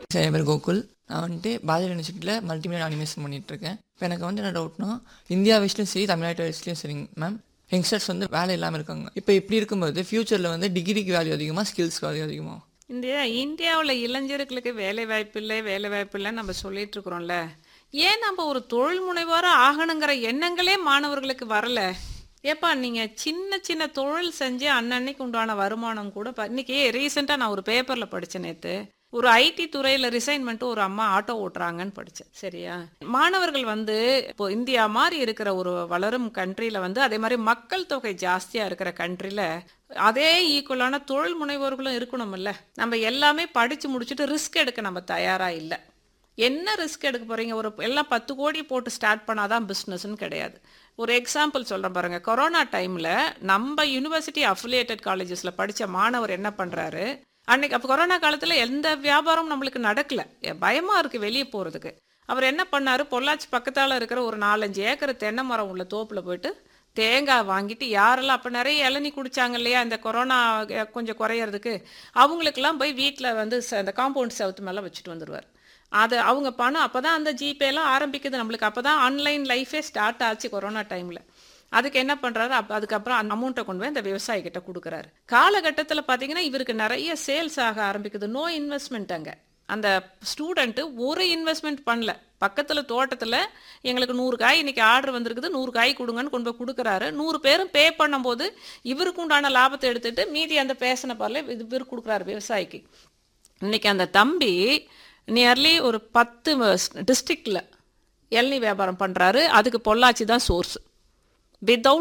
என் பேர் கோகுல். நான் வந்துட்டு பாரதியார் யூனிவர்சிட்டியில் மல்டிமீடியா அனிமேஷன் பண்ணிகிட்ருக்கேன். இப்போ எனக்கு வந்து என்ன டவுட்னா, இந்தியா வைஸ்லையும் சரி தமிழ்நாட்டு வைஸ்லையும் சரிங்க மேம், யங்ஸ்டர்ஸ் வந்து வேலை இல்லாமல் இருக்காங்க. இப்போ இப்படி இருக்கும்போது ஃப்யூச்சரில் வந்து டிகிரிக்கு வேல்யூ அதிகமாக, ஸ்கில்ஸ்க்கு வேல்யூ அதிகமாக? இந்தியாவில் இளைஞர்களுக்கு வேலை வாய்ப்பு இல்லை வேலை வாய்ப்பு இல்லைன்னு நம்ம சொல்லிட்டு இருக்கிறோம்ல. ஏன் நம்ம ஒரு தொழில் முனைவோராக ஆகணுங்கிற எண்ணங்களே மாணவர்களுக்கு வரல? ஏப்பா நீங்கள் சின்ன சின்ன தொழில் செஞ்சு அன்னன்னைக்கு உண்டான வருமானம் கூட இன்னைக்கு ரீசெண்டாக நான் ஒரு பேப்பரில் படித்தேன் நேற்று. ஒரு ஐடி துறையில் ரிசைன் பண்ணிட்டு ஒரு அம்மா ஆட்டோ ஓட்டுறாங்கன்னு படித்தேன். சரியா? மாணவர்கள் வந்து இப்போ இந்தியா மாதிரி இருக்கிற ஒரு வளரும் கண்ட்ரியில் வந்து அதே மாதிரி மக்கள் தொகை ஜாஸ்தியாக இருக்கிற கண்ட்ரியில் அதே ஈக்குவலான தொழில் முனைவோர்களும் இருக்கணும்ல. நம்ம எல்லாமே படித்து முடிச்சுட்டு ரிஸ்க் எடுக்க நம்ம தயாராக இல்லை. என்ன ரிஸ்க் எடுக்க போகிறீங்க? எல்லாம் 10 கோடி போட்டு ஸ்டார்ட் பண்ணாதான் பிஸ்னஸ்ன்னு கிடையாது. ஒரு எக்ஸாம்பிள் சொல்கிறேன் பாருங்கள். கொரோனா டைமில் நம்ம யூனிவர்சிட்டி அஃபிலியேட்டட் காலேஜஸில் படித்த மாணவர் என்ன பண்ணுறாரு, அன்னைக்கு அப்போ கொரோனா காலத்தில் எந்த வியாபாரமும் நம்மளுக்கு நடக்கலை, பயமாக இருக்குது வெளியே போகிறதுக்கு. அவர் என்ன பண்ணார், பொள்ளாச்சி பக்கத்தால் இருக்கிற ஒரு 4-5 ஏக்கர் தென்னை மரம் உள்ள தோப்பில் போயிட்டு தேங்காய் வாங்கிட்டு யாரெல்லாம் அப்போ நிறைய இளநீ குடித்தாங்க இல்லையா இந்த கொரோனா கொஞ்சம் குறையிறதுக்கு, அவங்களுக்கெல்லாம் போய் வீட்டில் வந்து அந்த காம்பவுண்ட் செவுத்து மேலே வச்சுட்டு வந்துடுவார். அது அவங்க பணம் அப்போ தான் அந்த ஜிபேலாம் ஆரம்பிக்குது நம்மளுக்கு. அப்போ தான் ஆன்லைன் லைஃபே ஸ்டார்ட் ஆச்சு கொரோனா டைமில். அதுக்கு என்ன பண்ணுறாரு, அதுக்கப்புறம் அந்த அமௌண்ட்டை கொண்டு போய் அந்த விவசாயிகிட்ட கொடுக்குறாரு. காலகட்டத்தில் பார்த்தீங்கன்னா இவருக்கு நிறைய சேல்ஸ் ஆக ஆரம்பிக்குது. No investment. அங்கே அந்த ஸ்டூடெண்ட்டு ஒரு இன்வெஸ்ட்மெண்ட் பண்ணல. பக்கத்தில் தோட்டத்தில் எங்களுக்கு 100 காய் இன்றைக்கி ஆர்டர் வந்திருக்குது, 100 காய் கொடுங்கன்னு கொண்டு போய் கொடுக்குறாரு. 100 பேரும் பே பண்ணும்போது இவருக்கு உண்டான லாபத்தை எடுத்துகிட்டு மீதி அந்த பேசின பாரில் இவர் கொடுக்குறாரு விவசாயிக்கு. இன்றைக்கி அந்த தம்பி நியர்லி ஒரு 10 டிஸ்ட்ரிக்டில் இளநீ வியாபாரம் பண்ணுறாரு. அதுக்கு பொள்ளாச்சி தான் சோர்ஸ். வித்தவுட்